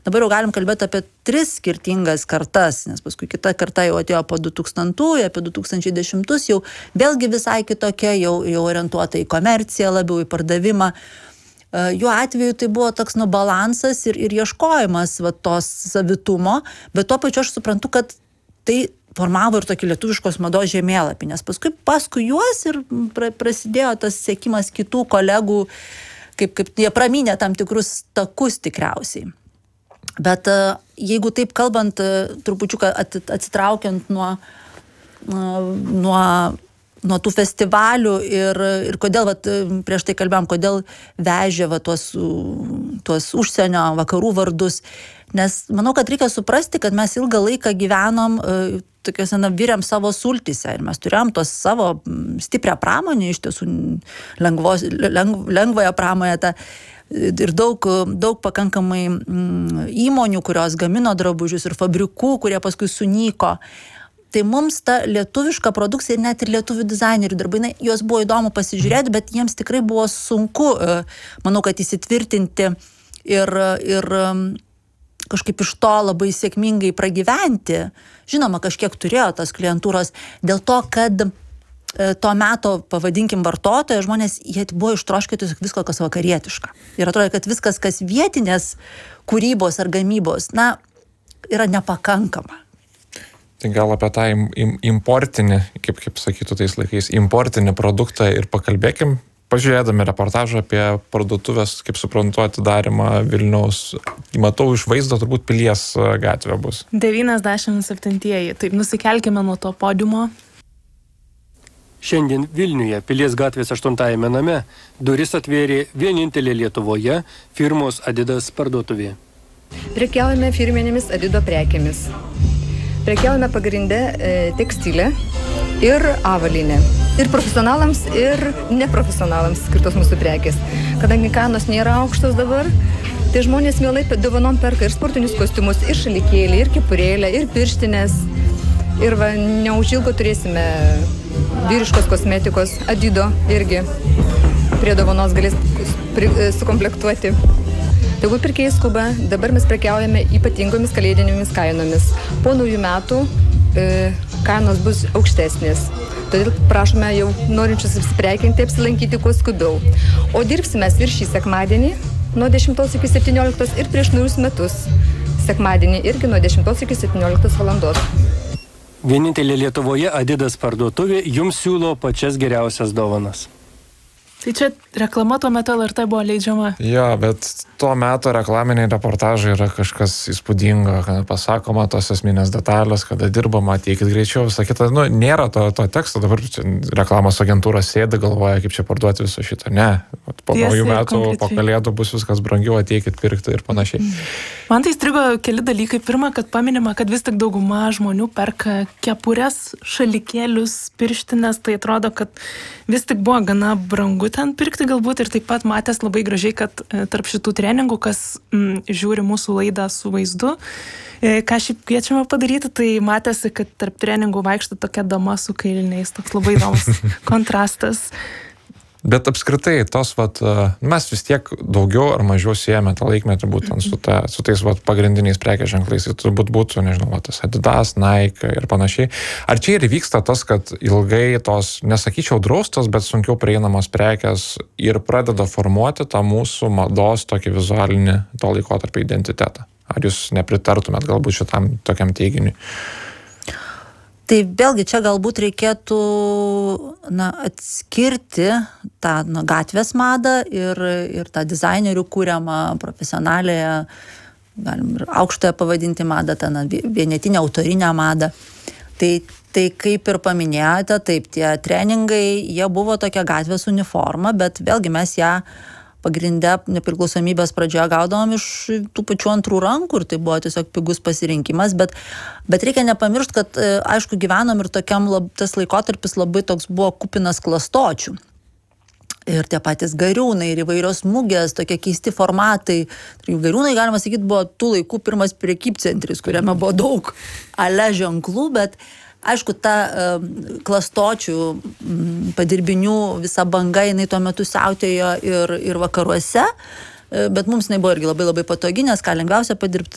dabar jau galim kalbėti apie 3 skirtingas kartas, nes paskui kita karta jau atėjo po 2000, apie 2010 jau vėlgi visai kitokia, jau orientuota į komerciją, labiau į pardavimą. Jų atveju tai buvo toks balansas ir ieškojimas tos savitumo, bet tuo pačiu aš suprantu, kad tai formavo ir tokį lietuviškos mados žemėlapį, nes paskui juos ir prasidėjo tas sekimas kitų kolegų, kaip jie pramynė tam tikrus takus tikriausiai. Bet jeigu taip kalbant, trupučiuką atsitraukiant nuo tų festivalių ir kodėl, prieš tai kalbėjom, kodėl vežė tuos užsienio vakarų vardus, nes manau, kad reikia suprasti, kad mes ilgą laiką gyvenom tokiuose virėm savo sultyse ir mes turėjom tos savo stiprią pramonę, iš tiesų lengvąją pramonę, ir daug pakankamai įmonių, kurios gamino drabužius ir fabrikų, kurie paskui sunyko. Tai mums ta lietuviška produkcija ir net ir lietuvių dizainerių darbai, juos buvo įdomu pasižiūrėti, bet jiems tikrai buvo sunku, manau, kad įsitvirtinti ir kažkaip iš to labai sėkmingai pragyventi. Žinoma, kažkiek turėjo tos klientūros, dėl to, kad to meto, pavadinkim, vartotojai, žmonės, jie buvo ištroškę visko, kas vakarietiška. Ir atrodo, kad viskas, kas vietinės kūrybos ar gamybos, yra nepakankama. Tai gal apie tą importinį, kaip sakytų tais laikais, importinį produktą ir pakalbėkim, pažiūrėdami reportažą apie parduotuvės, kaip suprantu, atidarimą Vilniaus. Matau iš vaizdo, turbūt Pilies gatvė bus. 97-ieji. Taip, nusikelkime nuo to podiumo. Šiandien Vilniuje, Pilies gatvės 8-ame name, duris atvėrė vienintelė Lietuvoje firmos Adidas parduotuvė. Prekiaujame firminėmis Adido prekėmis. Prekiaujame pagrindę tekstilę ir avalynę. Ir profesionalams, ir neprofesionalams skirtos mūsų prekės. Kadangi kainos nėra aukštos dabar, tai žmonės mielai dovanom perka ir sportinius kostiumus, ir šalikėlį, ir kepurėlę, ir pirštinės. Ir neužilgo turėsime vyriškos kosmetikos, Adido irgi prie dovanos galės sukomplektuoti. Tegul pirkėjai skuba, dabar mes prekiaujame ypatingomis kalėdinėmis kainomis. Po naujų metų kainos bus aukštesnės. Todėl prašome jau norinčius apsiprekinti, apsilankyti kuo skubiau. O dirbsime ir šį sekmadienį nuo 10 iki 17 ir prieš naujus metus. Sekmadienį irgi nuo 10 iki 17 valandos. Vienintelė Lietuvoje Adidas parduotuvė jums siūlo pačias geriausias dovanas. Tai čia reklama tuo metu LRT buvo leidžiama. Jo, bet tuo metu reklaminiai reportažai yra kažkas įspūdingo, kad pasakoma tos esminės detalės, kada dirbama, ateikit greičiau, visą kitą. Nėra to teksto, dabar čia reklamos agentūra sėdi, galvoja, kaip čia parduoti visą šitą. Ne, po naujų metų, po kalėdų bus viskas brangiau, ateikit pirkti ir panašiai. Man tai strigo keli dalykai. Pirma, kad paminima, kad vis tik dauguma žmonių perka kepures, šalikėlius, pirštinės, tai atrodo, kad vis tik buvo gana brangu ten pirkti galbūt ir taip pat matęs labai gražiai, kad tarp šitų treningų, kas žiūri mūsų laidą su vaizdu, ką šiaip kviečiame padaryti, tai matėsi, kad tarp treningų vaikšto tokia dama su kailiniais, toks labai įdomus kontrastas. Bet apskritai, mes vis tiek daugiau ar mažiau siejame tą laikmetį būtent su tais pagrindiniais prekės ženklais. Tai turbūt būtų, nežinau, tas Adidas, Nike ir panašiai. Ar čia ir vyksta tas, kad ilgai tos, nesakyčiau draustos, bet sunkiau prieinamos prekės ir pradeda formuoti tą mūsų mados tokį vizualinį to laikotarpio identitetą? Ar jūs nepritartumėt galbūt šitam tokiam teiginiui? Tai vėlgi čia galbūt reikėtų atskirti tą gatvės madą ir tą dizainerių kūriamą profesionaliąją, galim ir aukštąją pavadinti madą, tą vienetinę autorinę madą. Tai kaip ir paminėjote, taip, tie treningai, jie buvo tokia gatvės uniforma, bet vėlgi mes ją pagrindę nepriklausomybės pradžioje gaudavom iš tų pačių antrų rankų ir tai buvo tiesiog pigus pasirinkimas, bet reikia nepamiršti, kad aišku gyvenom ir tokiam tas laikotarpis labai toks buvo kupinas klastočių. Ir tie patys gariūnai ir įvairios mugės, tokie keisti formatai. Gariūnai, galima sakyti, buvo tų laikų pirmas prekybcentris, kuriame buvo daug ale ženklų, bet aišku, ta klastočių padirbinių visa banga, jinai tuo metu siautėjo ir vakaruose, bet mums jinai buvo irgi labai labai patogi, nes ką lengviausia padirbti